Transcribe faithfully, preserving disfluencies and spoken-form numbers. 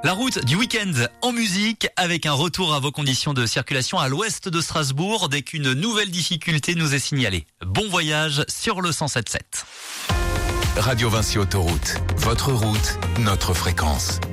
La route du week-end en musique avec un retour à vos conditions de circulation à l'ouest de Strasbourg dès qu'une nouvelle difficulté nous est signalée. Bon voyage sur le cent sept sept. Radio Vinci Autoroute, votre route, notre fréquence.